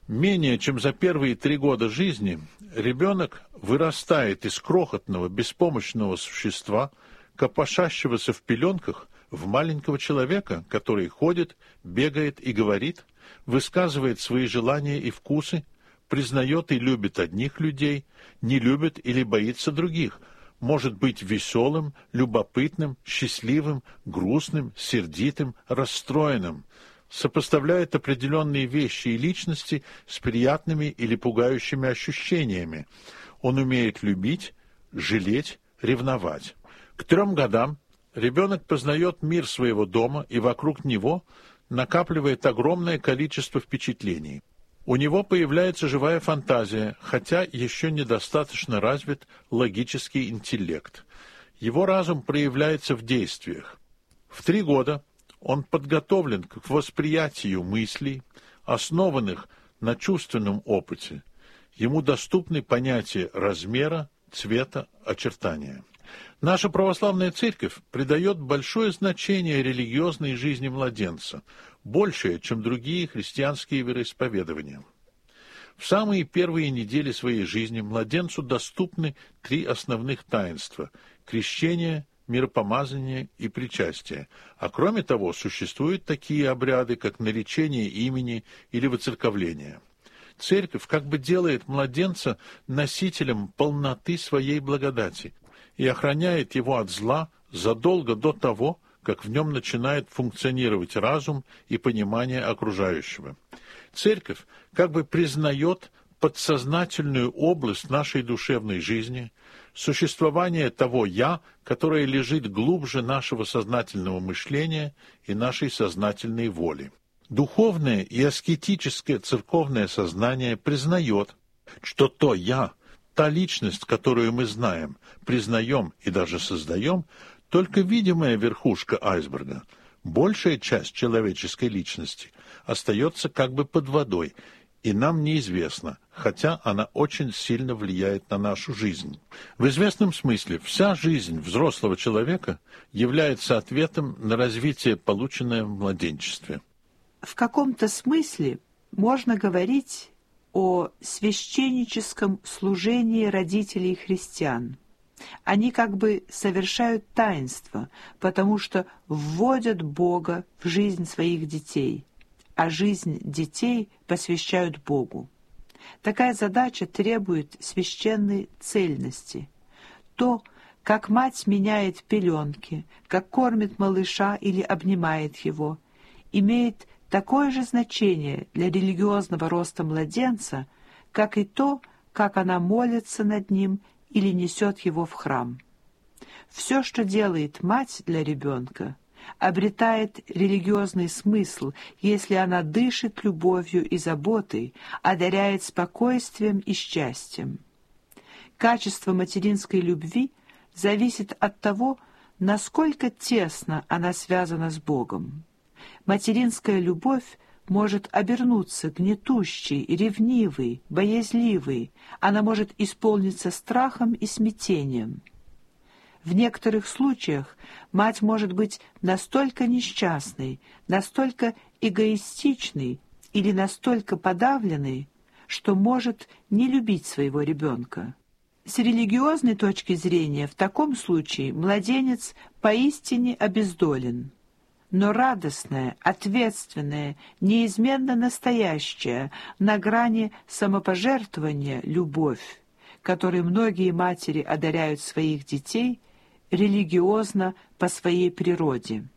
Менее чем за первые 3 года жизни ребенок вырастает из крохотного, беспомощного существа, копошащегося в пеленках, в маленького человека, который ходит, бегает и говорит, высказывает свои желания и вкусы, признает и любит одних людей, не любит или боится других, может быть веселым, любопытным, счастливым, грустным, сердитым, расстроенным, сопоставляет определенные вещи и личности с приятными или пугающими ощущениями. Он умеет любить, жалеть, ревновать. К 3 годам ребенок познает мир своего дома и вокруг него накапливает огромное количество впечатлений. У него появляется живая фантазия, хотя еще недостаточно развит логический интеллект. Его разум проявляется в действиях. В 3 года он подготовлен к восприятию мыслей, основанных на чувственном опыте. Ему доступны понятия размера, цвета, очертания. Наша православная церковь придает большое значение религиозной жизни младенца, большее, чем другие христианские вероисповедания. В самые первые недели своей жизни младенцу доступны 3 основных таинства – крещение, миропомазание и причастие. А кроме того, существуют такие обряды, как наречение имени или воцерковление. Церковь как бы делает младенца носителем полноты своей благодати и охраняет его от зла задолго до того, как в нем начинает функционировать разум и понимание окружающего. Церковь как бы признает подсознательную область нашей душевной жизни, существование того «я», которое лежит глубже нашего сознательного мышления и нашей сознательной воли. Духовное и аскетическое церковное сознание признает, что то «я», та личность, которую мы знаем, признаем и даже создаем, только видимая верхушка айсберга. Большая часть человеческой личности остается как бы под водой, и нам неизвестно, хотя она очень сильно влияет на нашу жизнь. В известном смысле вся жизнь взрослого человека является ответом на развитие, полученное в младенчестве. В каком-то смысле можно говорить о священническом служении родителей христиан. Они как бы совершают таинство, потому что вводят Бога в жизнь своих детей, а жизнь детей посвящают Богу. Такая задача требует священной цельности. То, как мать меняет пеленки, как кормит малыша или обнимает его, имеет такое же значение для религиозного роста младенца, как и то, как она молится над ним или несет его в храм. Все, что делает мать для ребенка, обретает религиозный смысл, если она дышит любовью и заботой, одаряет спокойствием и счастьем. Качество материнской любви зависит от того, насколько тесно она связана с Богом. Материнская любовь может обернуться гнетущей, ревнивой, боязливой, она может исполниться страхом и смятением. В некоторых случаях мать может быть настолько несчастной, настолько эгоистичной или настолько подавленной, что может не любить своего ребенка. С религиозной точки зрения в таком случае младенец поистине обездолен. Но радостная, ответственная, неизменно настоящая, на грани самопожертвования любовь, которой многие матери одаряют своих детей, религиозна по своей природе.